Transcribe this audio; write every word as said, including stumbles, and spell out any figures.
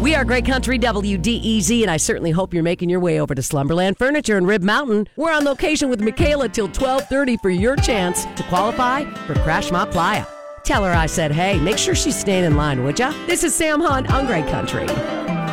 We are Great Country W D E Z, and I certainly hope you're making your way over to Slumberland Furniture in Rib Mountain. We're on location with Michaela till twelve thirty for your chance to qualify for Crash My Playa. Tell her I said, hey, make sure she's staying in line, would ya? This is Sam Hunt on Great Country.